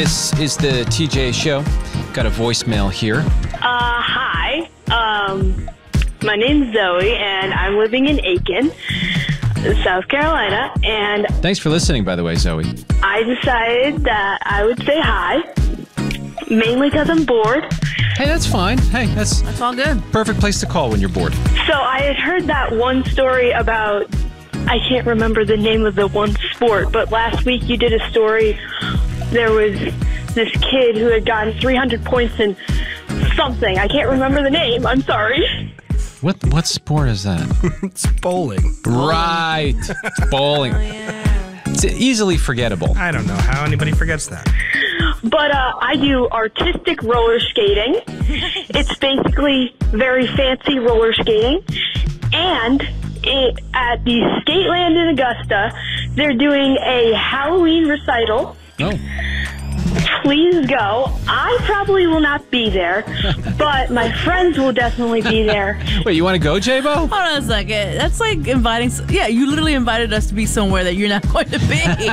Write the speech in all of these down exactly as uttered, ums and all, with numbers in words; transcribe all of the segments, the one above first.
This is the T J Show. Got a voicemail here. Uh, hi. Um, my name's Zoe, and I'm living in Aiken, South Carolina, and Thanks for listening, by the way, Zoe. I decided that I would say hi, mainly because I'm bored. Hey, that's fine. Hey, that's That's all good. perfect place to call when you're bored. So I had heard that one story about, I can't remember the name of the one sport, but last week you did a story. There was this kid who had gotten three hundred points in something. I can't remember the name. I'm sorry. What what sport is that? It's bowling. Right. It's bowling. Oh, yeah. It's easily forgettable. I don't know how anybody forgets that. But uh, I do artistic roller skating. It's basically very fancy roller skating. And it, at the Skateland in Augusta, they're doing a Halloween recital. Oh. Please go. I probably will not be there, but my friends will definitely be there. Wait, you want to go, J-Bo? Hold on a second. That's like inviting. s- Yeah, you literally invited us to be somewhere that you're not going to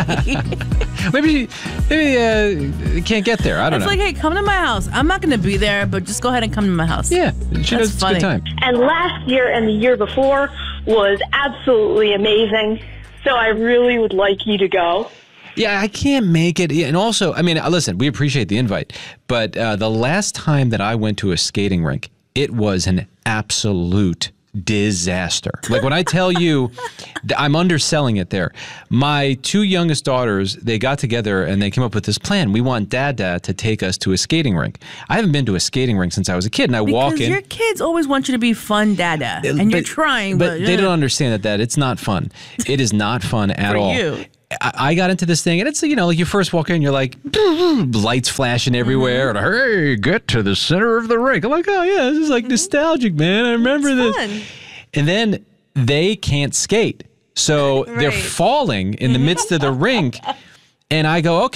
be. Maybe maybe uh, you can't get there. I don't It's know. like, hey, come to my house. I'm not going to be there, but just go ahead and come to my house. yeah, she knows That's it's a good funny. time. And last year and the year before was absolutely amazing, so I really would like you to go. Yeah, I can't make it. Yeah, and also, I mean, uh, listen, we appreciate the invite, but uh, the last time that I went to a skating rink, it was an absolute disaster. Like when I tell you, th- I'm underselling it there. My two youngest daughters, they got together and they came up with this plan. We want Dada to take us to a skating rink. I haven't been to a skating rink since I was a kid, and I walk Because in. your kids always want you to be fun, dada, and you're But- trying, but but, they don't understand that that it's not fun. It is not fun at For all. you. I, I got into this thing, and it's, you know, like you first walk in, you're like, lights flashing everywhere, and hey, get to the center of the rink. I'm like, oh yeah, this is like nostalgic, man. I remember It's this. fun. And then they can't skate, so they're Right. falling in the midst of the rink. And I go, okay.